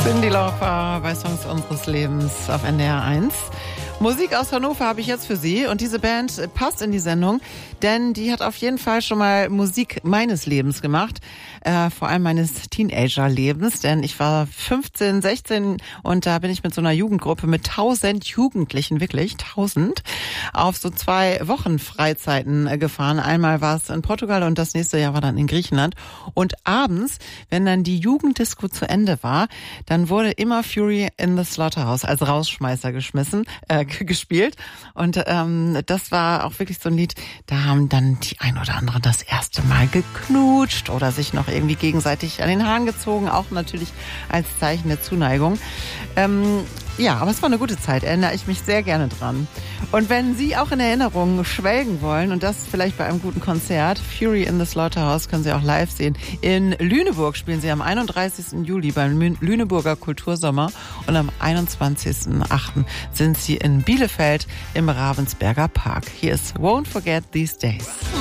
Cyndi Lauper bei Songs unseres Lebens auf NDR 1. Musik aus Hannover habe ich jetzt für Sie und diese Band passt in die Sendung, denn die hat auf jeden Fall schon mal Musik meines Lebens gemacht, vor allem meines Teenager-Lebens, denn ich war 15, 16 und da bin ich mit so einer Jugendgruppe mit 1000 Jugendlichen, wirklich 1000, auf so 2 Wochen Freizeiten gefahren. Einmal war es in Portugal und das nächste Jahr war dann in Griechenland und abends, wenn dann die Jugenddisco zu Ende war, dann wurde immer Fury in the Slaughterhouse als Rausschmeißer gespielt und das war auch wirklich so ein Lied, da haben dann die ein oder andere das erste Mal geknutscht oder sich noch irgendwie gegenseitig an den Haaren gezogen, auch natürlich als Zeichen der Zuneigung. Ja, aber es war eine gute Zeit, erinnere ich mich sehr gerne dran. Und wenn Sie auch in Erinnerungen schwelgen wollen und das vielleicht bei einem guten Konzert, Fury in the Slaughterhouse können Sie auch live sehen. In Lüneburg spielen Sie am 31. Juli beim Lüneburger Kultursommer und am 21.08. sind Sie in Bielefeld im Ravensberger Park. Hier ist Won't Forget These Days.